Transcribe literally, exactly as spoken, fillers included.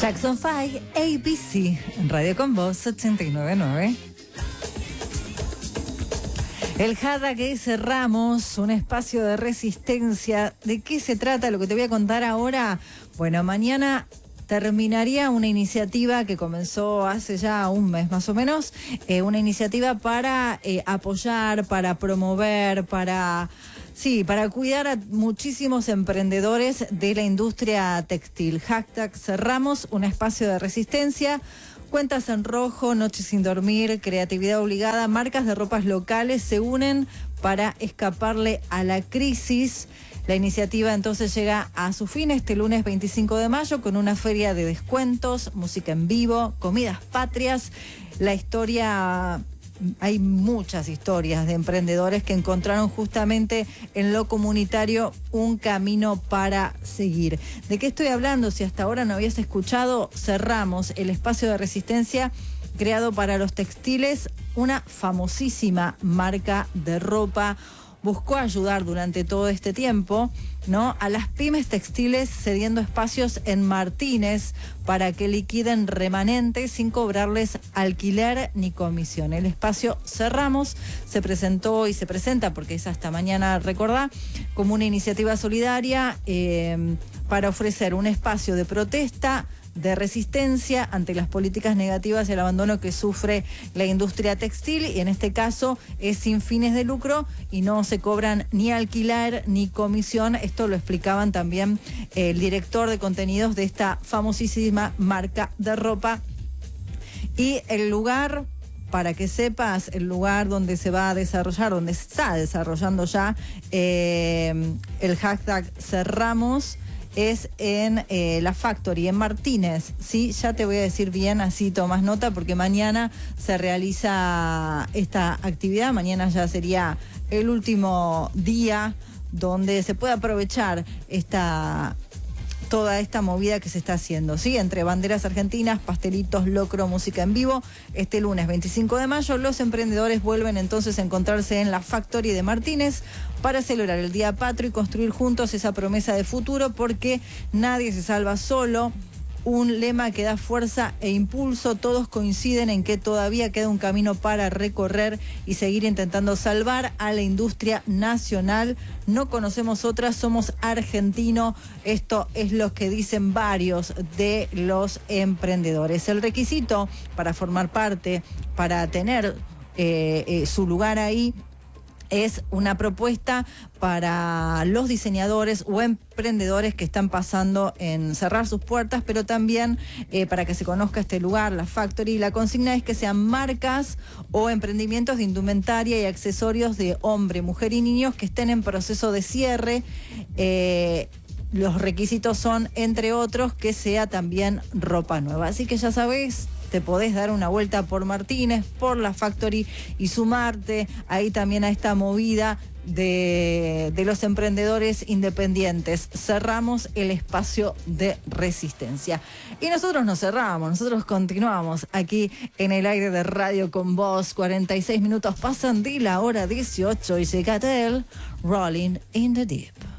Jackson five, A B C, en Radio con Voz ochenta y nueve punto nueve. El Jada que cerramos, un espacio de resistencia. ¿De qué se trata lo que te voy a contar ahora? Bueno, mañana terminaría una iniciativa que comenzó hace ya un mes más o menos, eh, una iniciativa para eh, apoyar, para promover, para... Sí, para cuidar a muchísimos emprendedores de la industria textil. Hashtag cerramos un espacio de resistencia. Cuentas en rojo, noches sin dormir, creatividad obligada, marcas de ropas locales se unen para escaparle a la crisis. La iniciativa entonces llega a su fin este lunes veinticinco de mayo con una feria de descuentos, música en vivo, comidas patrias. La historia... Hay muchas historias de emprendedores que encontraron justamente en lo comunitario un camino para seguir. ¿De qué estoy hablando? Si hasta ahora no habías escuchado, cerramos el espacio de resistencia creado para los textiles. Una famosísima marca de ropa buscó ayudar durante todo este tiempo, ¿no?, a las pymes textiles cediendo espacios en Martínez para que liquiden remanentes sin cobrarles alquiler ni comisión. El espacio Cerramos se presentó y se presenta, porque es hasta mañana, recordá, como una iniciativa solidaria eh, para ofrecer un espacio de protesta, de resistencia ante las políticas negativas y el abandono que sufre la industria textil, y en este caso es sin fines de lucro y no se cobran ni alquiler ni comisión. Esto lo explicaban también el director de contenidos de esta famosísima marca de ropa. Y el lugar, para que sepas, el lugar donde se va a desarrollar, donde está desarrollando ya eh, el hashtag Cerramos, es en eh, la Factory, en Martínez, ¿sí? Ya te voy a decir bien, así tomas nota, porque mañana se realiza esta actividad. Mañana ya sería el último día donde se puede aprovechar esta... toda esta movida que se está haciendo, ¿sí? Entre banderas argentinas, pastelitos, locro, música en vivo. Este lunes veinticinco de mayo, los emprendedores vuelven entonces a encontrarse en la Factory de Martínez para celebrar el Día Patrio y construir juntos esa promesa de futuro, porque nadie se salva solo. Un lema que da fuerza e impulso. Todos coinciden en que todavía queda un camino para recorrer y seguir intentando salvar a la industria nacional. No conocemos otra, somos argentinos. Esto es lo que dicen varios de los emprendedores. El requisito para formar parte, para tener eh, eh, su lugar ahí, es una propuesta para los diseñadores o emprendedores que están pasando en cerrar sus puertas, pero también eh, para que se conozca este lugar, la Factory. La consigna es que sean marcas o emprendimientos de indumentaria y accesorios de hombre, mujer y niños que estén en proceso de cierre. Eh, los requisitos son, entre otros, que sea también ropa nueva. Así que ya sabés, te podés dar una vuelta por Martínez, por la Factory y sumarte ahí también a esta movida de, de los emprendedores independientes. Cerramos el espacio de resistencia. Y nosotros no cerramos, nosotros continuamos aquí en el aire de Radio con Voz. cuarenta y seis minutos pasan de la hora dieciocho y llega el Rolling in the Deep.